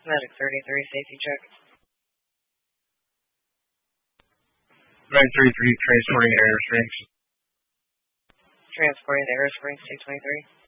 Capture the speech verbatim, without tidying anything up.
Medic thirty-three, safety check. Medic thirty-three, transporting to Air Springs. Transporting to Air Springs, two twenty-three.